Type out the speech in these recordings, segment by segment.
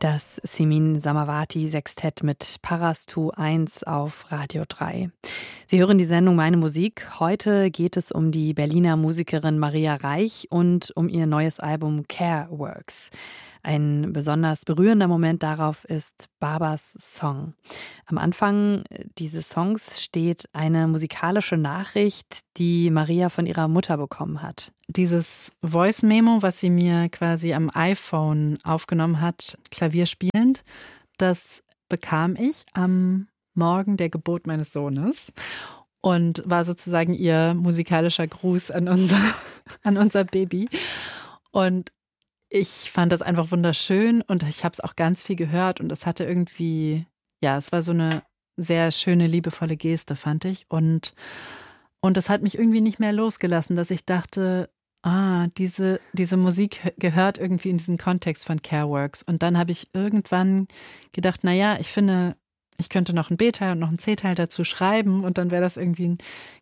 Das Simin Samawati Sextett mit Parastu 1 auf Radio 3. Sie hören die Sendung Meine Musik. Heute geht es um die Berliner Musikerin Maria Reich und um ihr neues Album Care Works. Ein besonders berührender Moment darauf ist Babas Song. Am Anfang dieses Songs steht eine musikalische Nachricht, die Maria von ihrer Mutter bekommen hat. Dieses Voice-Memo, was sie mir quasi am iPhone aufgenommen hat, Klavier spielend, das bekam ich am Morgen der Geburt meines Sohnes und war sozusagen ihr musikalischer Gruß an unser Baby. Und ich fand das einfach wunderschön und ich habe es auch ganz viel gehört und es hatte irgendwie, ja, es war so eine sehr schöne, liebevolle Geste, fand ich. Und das hat mich irgendwie nicht mehr losgelassen, dass ich dachte, diese Musik gehört irgendwie in diesen Kontext von Care Works. Und dann habe ich irgendwann gedacht, naja, ich finde, ich könnte noch ein B-Teil und noch ein C-Teil dazu schreiben und dann wäre das irgendwie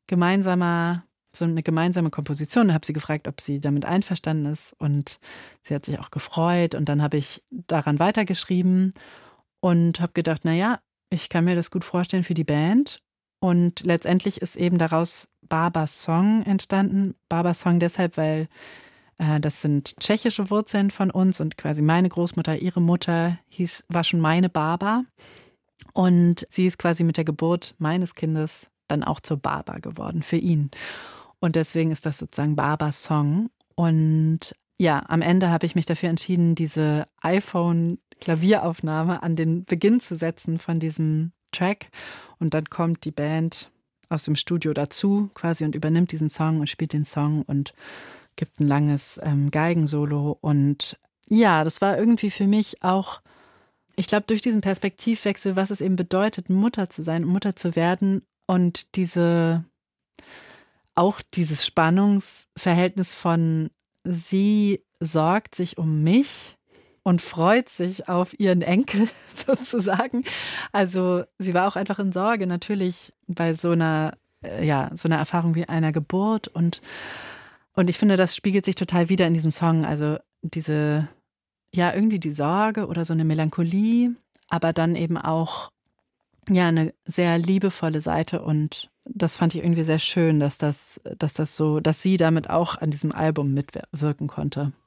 so eine gemeinsame Komposition. Da habe sie gefragt, ob sie damit einverstanden ist und sie hat sich auch gefreut und dann habe ich daran weitergeschrieben und habe gedacht, naja, ich kann mir das gut vorstellen für die Band und letztendlich ist eben daraus Babas Song entstanden. Babas Song deshalb, weil das sind tschechische Wurzeln von uns und quasi meine Großmutter, ihre Mutter war schon meine Baba und sie ist quasi mit der Geburt meines Kindes dann auch zur Baba geworden für ihn. Und deswegen ist das sozusagen Babas Song. Und ja, am Ende habe ich mich dafür entschieden, diese iPhone-Klavieraufnahme an den Beginn zu setzen von diesem Track. Und dann kommt die Band aus dem Studio dazu quasi und übernimmt diesen Song und spielt den Song und gibt ein langes Geigensolo. Und ja, das war irgendwie für mich auch, ich glaube, durch diesen Perspektivwechsel, was es eben bedeutet, Mutter zu sein, Mutter zu werden und auch dieses Spannungsverhältnis von sie sorgt sich um mich und freut sich auf ihren Enkel sozusagen. Also sie war auch einfach in Sorge natürlich bei so einer Erfahrung wie einer Geburt und ich finde, das spiegelt sich total wieder in diesem Song. Also irgendwie die Sorge oder so eine Melancholie, aber dann eben auch eine sehr liebevolle Seite und das fand ich irgendwie sehr schön, dass sie damit auch an diesem Album mitwirken konnte.